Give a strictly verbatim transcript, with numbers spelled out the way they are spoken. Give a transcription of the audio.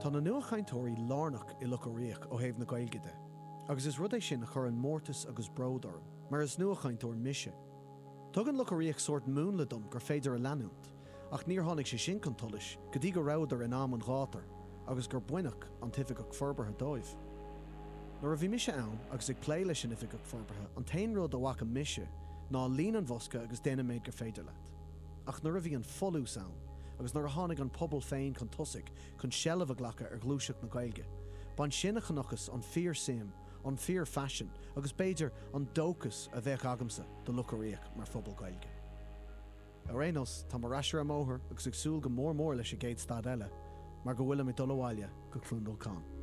Tá na nuachaintóirí lárnach i lucaríoch ó thaobh na Gaeilge, agus is rud é sin a chur an mórtas agus bródorm, mar is nuachaintóir mise. Tugann lucaríoch sort múnla dom gur féidir a leanúnt, ach níor tháinig sé sin chun tuillis, go dtí go rabhar in am an gátar, agus gur buineach an tifigeach forbartha dóibh. Nuair a bhí mise ann agus ag plé leis sin tifigeach forbartha, an tain rud a bhaca mise ná líon an bhosca agus déana méid gur féidir leat. Ach nuair a bhí an folús ann, agus nuair a tháinig an pobl féin chun tosaigh chun seilmh a ghlacha ar glúiseach na Gaeilge, ban sin a chunachas an fear sim, an fear fashion, agus beidir an dóchas a bheith agamsa do lucaríoch mar phobal Gaeilge. Ar rénos, tá mar raisir am óthar agus ag súil go mór mór leis a géad stad eile, mar go bhfuil am i dul abhaile go clúndal can.